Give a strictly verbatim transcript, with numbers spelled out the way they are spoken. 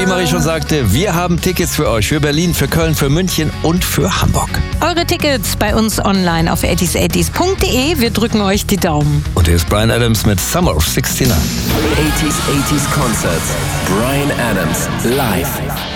Marie schon sagte, wir haben Tickets für euch, für Berlin, für Köln, für München und für Hamburg. Eure Tickets bei uns online auf achtzig achtzig punkt de. Wir drücken euch die Daumen. Und hier ist Bryan Adams mit Summer of sixty-nine. eighties, eighties Concerts. Bryan Adams live.